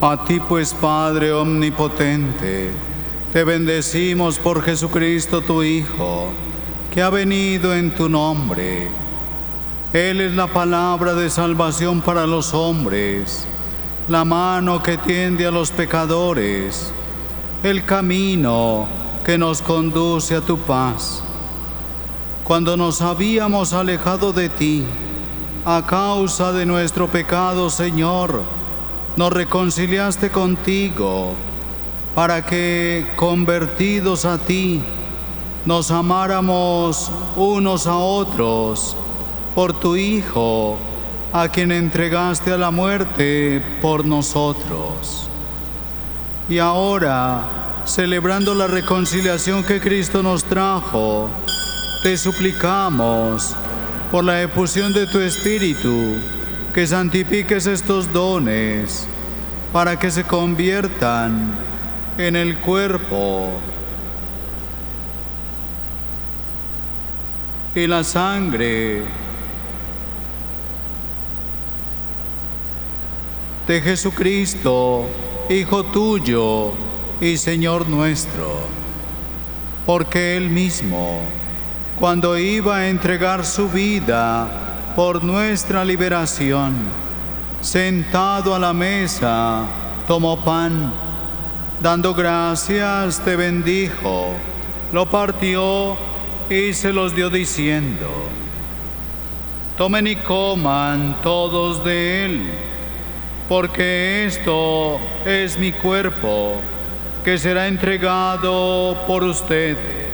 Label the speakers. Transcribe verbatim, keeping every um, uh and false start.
Speaker 1: A ti pues, Padre omnipotente, te bendecimos por Jesucristo tu Hijo, que ha venido en tu nombre. Él es la palabra de salvación para los hombres, la mano que tiende a los pecadores, el camino que nos conduce a tu paz. Cuando nos habíamos alejado de ti, a causa de nuestro pecado, Señor, nos reconciliaste contigo, para que, convertidos a ti, nos amáramos unos a otros por tu Hijo, a quien entregaste a la muerte por nosotros. Y ahora, celebrando la reconciliación que Cristo nos trajo, te suplicamos, por la efusión de tu Espíritu, que santifiques estos dones, para que se conviertan en el cuerpo y la sangre de Jesucristo, Hijo tuyo y Señor nuestro, porque Él mismo, cuando iba a entregar su vida por nuestra liberación, sentado a la mesa, tomó pan, dando gracias, te bendijo, lo partió y se los dio diciendo: tomen y coman todos de él, porque esto es mi cuerpo, que será entregado por ustedes.